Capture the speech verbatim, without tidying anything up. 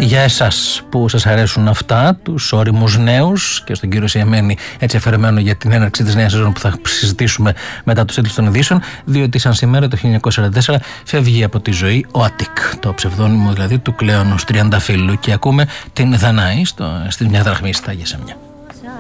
Για εσάς που σας αρέσουν αυτά, τους όριμους νέους, και στον κύριο Σιαμένη έτσι αφαιρεμένο για την έναρξη της νέας σεζόν που θα συζητήσουμε μετά τους τίτλους των ειδήσεων, διότι σαν σήμερα το χίλια εννιακόσια σαράντα τέσσερα φεύγει από τη ζωή ο Αττικ, το ψευδόνυμο δηλαδή του Κλέονος Τριανταφύλλου, και ακούμε την Δανάη στο, στην μια δραχμή στα Αγία Σεμιά.